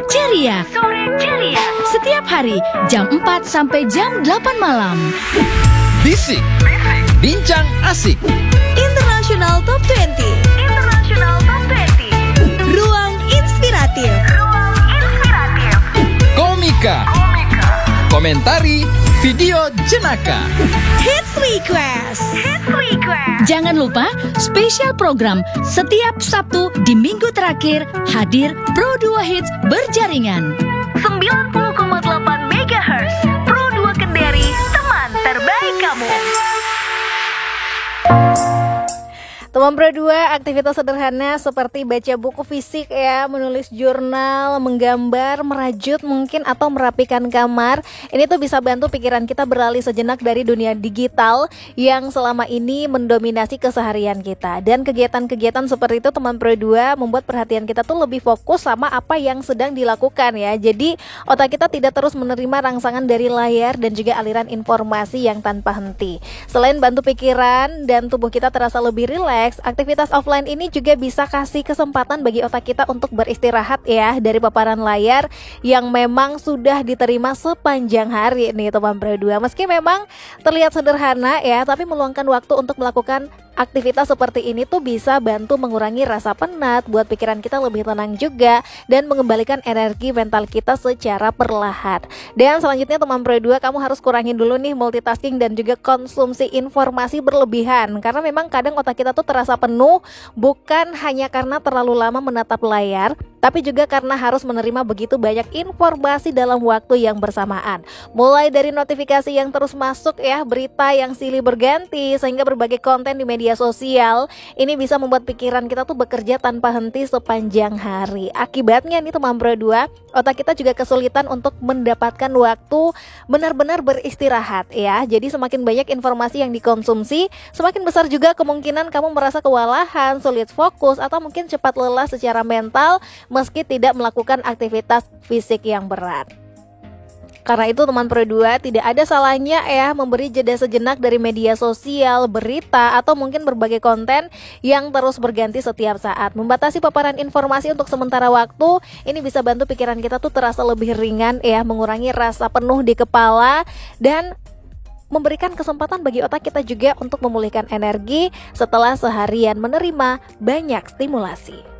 Ceria. Setiap hari jam 4 sampai jam 8 malam. Bisik, bincang asik. International Top 20. Ruang inspiratif. Komika. Komentari video jenaka. Hits Request. Jangan lupa spesial program setiap Sabtu di minggu terakhir hadir Pro 2 Hits berjaringan 90,8 MHz Pro 2 Kendari, teman terbaik kamu. Teman Pro 2, aktivitas sederhana seperti baca buku fisik ya, menulis jurnal, menggambar, merajut mungkin atau merapikan kamar. Ini tuh bisa bantu pikiran kita beralih sejenak dari dunia digital yang selama ini mendominasi keseharian kita. Dan kegiatan-kegiatan seperti itu teman Pro 2 membuat perhatian kita tuh lebih fokus sama apa yang sedang dilakukan ya. Jadi otak kita tidak terus menerima rangsangan dari layar dan juga aliran informasi yang tanpa henti. Selain bantu pikiran dan tubuh kita terasa lebih rileks, aktivitas offline ini juga bisa kasih kesempatan bagi otak kita untuk beristirahat ya dari paparan layar yang memang sudah diterima sepanjang hari nih teman Pro 2. Meski memang terlihat sederhana ya, tapi meluangkan waktu untuk melakukan aktivitas seperti ini tuh bisa bantu mengurangi rasa penat, buat pikiran kita lebih tenang juga, dan mengembalikan energi mental kita secara perlahan. Dan selanjutnya teman Pro 2, kamu harus kurangin dulu nih multitasking dan juga konsumsi informasi berlebihan. Karena memang kadang otak kita tuh terasa penuh, bukan hanya karena terlalu lama menatap layar, tapi juga karena harus menerima begitu banyak informasi dalam waktu yang bersamaan. Mulai dari notifikasi yang terus masuk ya, berita yang silih berganti, sehingga berbagai konten di media sosial ini bisa membuat pikiran kita tuh bekerja tanpa henti sepanjang hari. Akibatnya nih teman Pro 2, otak kita juga kesulitan untuk mendapatkan waktu benar-benar beristirahat ya. Jadi semakin banyak informasi yang dikonsumsi, semakin besar juga kemungkinan kamu merasa kewalahan, sulit fokus, atau mungkin cepat lelah secara mental meski tidak melakukan aktivitas fisik yang berat. Karena itu teman Pro 2, tidak ada salahnya ya memberi jeda sejenak dari media sosial, berita, atau mungkin berbagai konten yang terus berganti setiap saat. Membatasi paparan informasi untuk sementara waktu, ini bisa bantu pikiran kita tuh terasa lebih ringan ya, mengurangi rasa penuh di kepala, dan memberikan kesempatan bagi otak kita juga untuk memulihkan energi setelah seharian menerima banyak stimulasi.